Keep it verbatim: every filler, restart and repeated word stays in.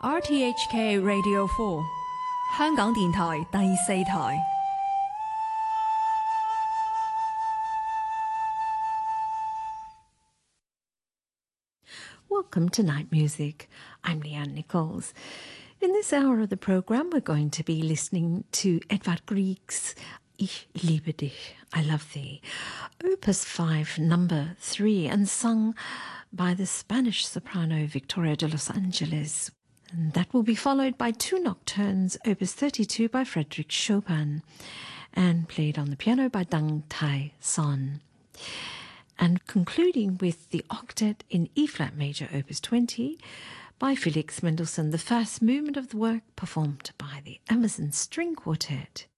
R T H K Radio four 香港電台第四台。 Welcome to Night Music. I'm Leanne Nichols. In this hour of the programme, we're going to be listening to Edvard Grieg's Ich liebe dich, I love thee, Opus five, number three, and sung by the Spanish soprano Victoria de Los Angeles. And that will be followed by two nocturnes, Opus thirty-two by Frédéric Chopin, and played on the piano by Dang Tai Son. And concluding with the octet in E-flat major, Opus twenty, by Felix Mendelssohn, the first movement of the work performed by the Emerson String Quartet.